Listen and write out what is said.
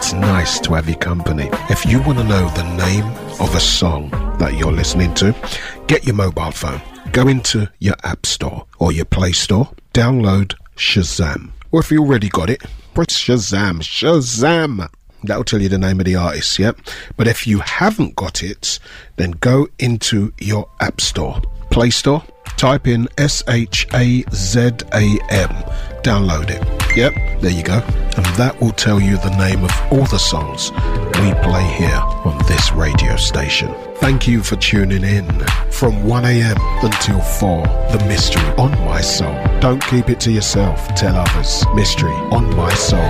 it's nice to have your company. If you want to know the name of a song that you're listening to, get your mobile phone, go into your App Store or your Play Store, download Shazam. Or if you already got it, press Shazam. That'll tell you the name of the artist, yep. But if you haven't got it, then go into your App Store, Play Store, type in Shazam, download it. Yep, there you go. And that will tell you the name of all the songs we play here on this radio station. Thank you for tuning in. From 1 a.m. until 4, The Mystery on My Soul. Don't keep it to yourself. Tell others. Mystery on My Soul.